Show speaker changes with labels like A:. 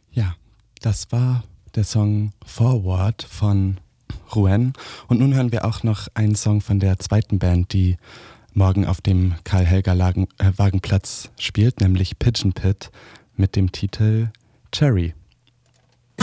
A: Ja, das war der Song Forward von Rouen. Und nun hören wir auch noch einen Song von der zweiten Band, die morgen auf dem Karl-Helger-Wagenplatz spielt, nämlich Pigeon Pit mit dem Titel Cherry.